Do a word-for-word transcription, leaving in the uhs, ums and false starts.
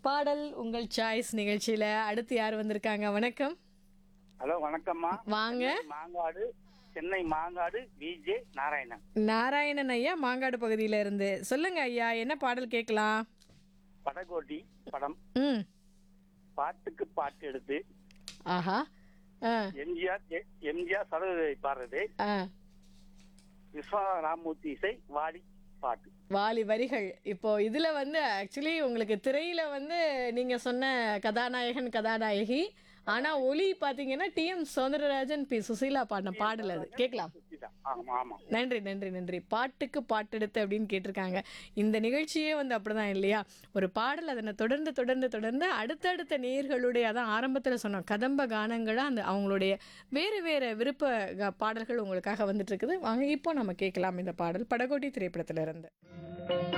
பாடல் உங்கள் சாய்ஸ் நிகழ்ச்சியில அடுத்து யார் வந்திருக்காங்க? வணக்கம். ஹலோ வணக்கம்மா. வாங்க. சென்னை மாங்காடு சென்னை மாங்காடு விஜே நாராயணன். நாராயணன் ஐயா மாங்காடு பகுதியில இருந்து. சொல்லுங்க ஐயா, என்ன பாடல் கேட்கலாம்? படகோட்டி படம் ம். பாட்டுக்கு பாட்டு எடுத்து ஆஹா. ஆ. எம்ஜிஆர் எ- எம்ஜிஆர் சரோஜை பாடுறது, ஆ. விஸ்வநாத ராமமூர்த்தி இசை, வாடி பாட்டு. வாலி வரிகள். இப்போ இதுல வந்து ஆக்சுவலி உங்களுக்கு திரையில வந்து நீங்க சொன்ன கதாநாயகன் கதாநாயகி, ஆனா ஒலி பாத்தீங்கன்னா D M Soundararajan B Susheela பாடின பாடல் அது. கேட்கலாம். சுத்திதான். ஆமா ஆமா. நன்றி நன்றி நன்றி. பாட்டுக்கு பாட்டெடுத்து அப்படின்னு கேட்டிருக்காங்க. இந்த நிகழ்ச்சியே வந்து அப்படிதான் இல்லையா? ஒரு பாடல் அதனை தொடர்ந்து தொடர்ந்து தொடர்ந்து அடுத்தடுத்த நேயர்களுடைய, அதான் ஆரம்பத்தில் சொன்னோம், கதம்ப கானங்களாக அந்த அவங்களுடைய வேறு வேறு விருப்ப க- பாடல்கள் உங்களுக்காக வந்துட்டு இருக்குது. வாங்க இப்போ நம்ம கேட்கலாம் இந்த பாடல் படகோட்டி திரைப்படத்திலிருந்து.